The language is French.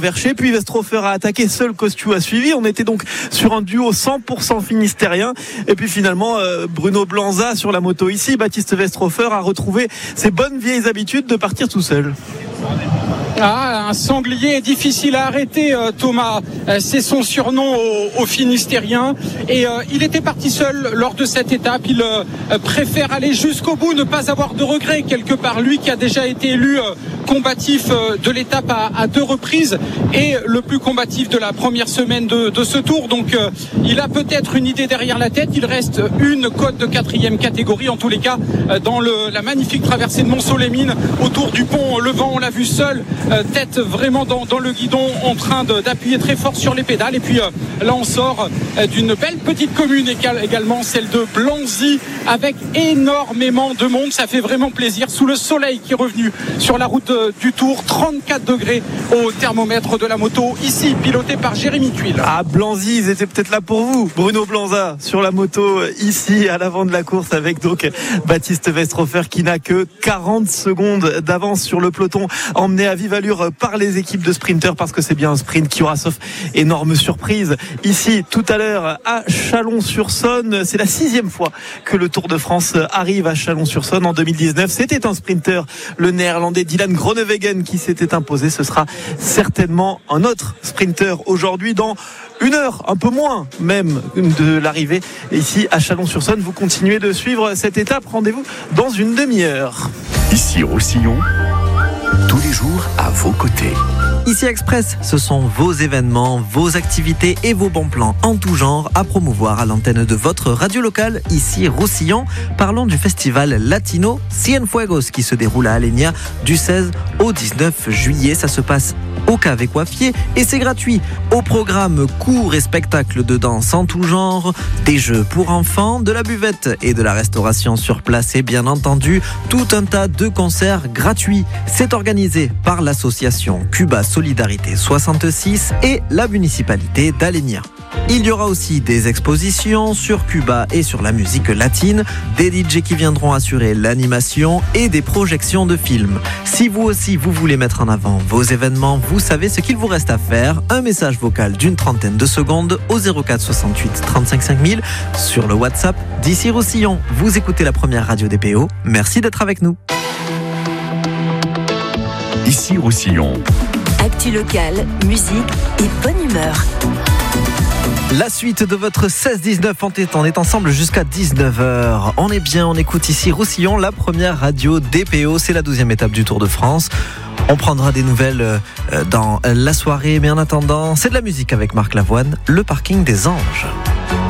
Vercher, puis Westrofer a attaqué, seul Costiu a suivi. On était donc sur un duo 100% finistérien. Et puis finalement, Bruno Blanza sur la moto ici, Baptiste Westrofer a retrouvé ses bonnes vieilles habitudes de partir tout seul. Un sanglier difficile à arrêter, Thomas. C'est son surnom au Finistérien. Et il était parti seul lors de cette étape. Il préfère aller jusqu'au bout, ne pas avoir de regrets quelque part. Lui qui a déjà été élu combatif de l'étape à 2 reprises et le plus combatif de la première semaine de ce tour. Donc il a peut-être une idée derrière la tête. Il reste une cote de 4e catégorie. En tous les cas, dans la magnifique traversée de Mont-Soleimine, autour du pont Levant, on l'a vu seul, tête vraiment dans le guidon, en train d'appuyer très fort sur les pédales. Et puis là on sort d'une belle petite commune également, celle de Blanzy, avec énormément de monde. Ça fait vraiment plaisir sous le soleil qui est revenu sur la route du Tour. 34 degrés au thermomètre de la moto, ici pilotée par Jérémy Tuile. Blanzy, ils étaient peut-être là pour vous. Bruno Blanza sur la moto ici à l'avant de la course, avec donc Baptiste Westrofer qui n'a que 40 secondes d'avance sur le peloton, emmené à vive allure par les équipes de sprinteurs, parce que c'est bien un sprint qui aura, sauf énorme surprise, ici tout à l'heure à Chalon-sur-Saône. C'est la 6e fois que le Tour de France arrive à Chalon-sur-Saône. En 2019, c'était un sprinter, le néerlandais Dylan Groenewegen, qui s'était imposé. Ce sera certainement un autre sprinter aujourd'hui, dans 1 heure, un peu moins même de l'arrivée ici à Chalon-sur-Saône. Vous continuez de suivre cette étape. Rendez-vous dans une demi-heure. Ici Roussillon, tous les jours à vos côtés. Ici Express, ce sont vos événements, vos activités et vos bons plans en tout genre à promouvoir à l'antenne de votre radio locale, ici Roussillon. Parlons du festival Latino Cienfuegos qui se déroule à Alenia du 16 au 19 juillet. Ça se passe au Cave Coiffier et c'est gratuit. Au programme, cours et spectacles de danse en tout genre, des jeux pour enfants, de la buvette et de la restauration sur place et bien entendu tout un tas de concerts gratuits. C'est organisé par l'association Cuba Solidarité 66 et la municipalité d'Alenia. Il y aura aussi des expositions sur Cuba et sur la musique latine, des DJ qui viendront assurer l'animation et des projections de films. Si vous aussi vous voulez mettre en avant vos événements, vous savez ce qu'il vous reste à faire. Un message vocal d'une trentaine de secondes au 04 68 35 5000 sur le WhatsApp d'ici Roussillon. Vous écoutez la première radio DPO. Merci d'être avec nous. Ici Roussillon. Actu locale, musique et bonne humeur. La suite de votre 16-19, on est ensemble jusqu'à 19h. On est bien, on écoute ici Roussillon, la première radio DPO. C'est la 12e étape du Tour de France. On prendra des nouvelles dans la soirée, mais en attendant, c'est de la musique avec Marc Lavoine, le parking des Anges.